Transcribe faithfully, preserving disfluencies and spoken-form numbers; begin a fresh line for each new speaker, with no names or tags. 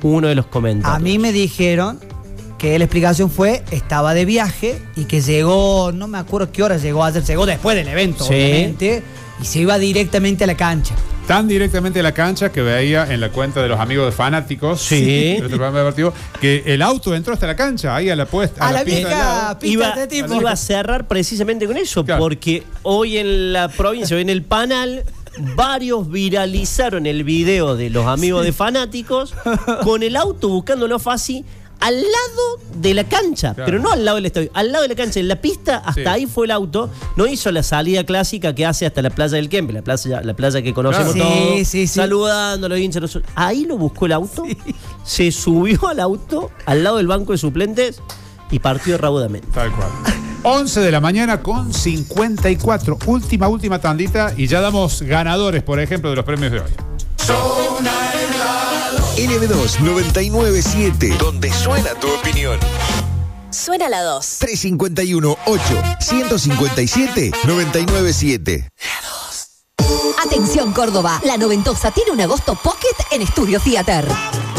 uno de los comentarios.
A mí me dijeron que la explicación fue, estaba de viaje y que llegó, no me acuerdo qué hora llegó ayer, llegó después del evento,
sí.
obviamente, y se iba directamente a la cancha.
Tan directamente a la cancha que veía en la cuenta de los amigos de fanáticos,
sí.
de este programa deportivo, que el auto entró hasta la cancha, ahí a la puesta.
A,
a
la,
la pista
vieja pista
iba,
de tipo.
iba a cerrar precisamente con eso,
claro.
porque hoy en la provincia, hoy en el Panal, varios viralizaron el video de los amigos de fanáticos con el auto buscándolo fácil al lado de la cancha, claro. pero no al lado del estadio, al lado de la cancha, en la pista, hasta sí. ahí fue el auto. No hizo la salida clásica que hace hasta la playa del Kempe, la playa, la playa que conocemos
claro.
todos,
sí, sí, sí.
saludando a los hinchas. Los... Ahí lo buscó el auto, sí. se subió al auto, al lado del banco de suplentes y partió raudamente.
Tal cual. once de la mañana con cincuenta y cuatro. Última, última tandita y ya damos ganadores, por ejemplo, de los premios de hoy.
L B dos noventa y nueve siete, donde suena tu opinión.
Suena la dos.
tres cinco uno ocho uno cinco siete noventa y nueve siete.
La dos. Atención Córdoba, la noventosa tiene un agosto pocket en Estudio Theater.